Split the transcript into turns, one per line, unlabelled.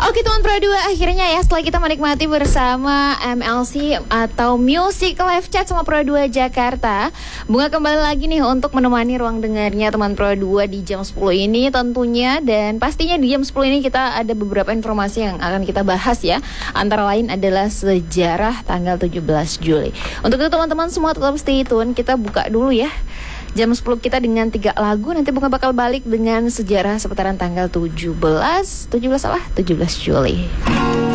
Oke teman Pro 2, akhirnya ya setelah kita menikmati bersama MLC atau Music Live Chat sama Pro 2 Jakarta, Bunga kembali lagi nih untuk menemani ruang dengarnya teman Pro 2 di jam 10 ini tentunya. Dan pastinya di jam 10 ini kita ada beberapa informasi yang akan kita bahas ya. Antara lain adalah sejarah tanggal 17 Juli. Untuk itu teman-teman semua tetap stay tune, kita buka dulu ya jam 10 kita dengan 3 lagu. Nanti Bunga bakal balik dengan sejarah seputaran tanggal 17 Juli.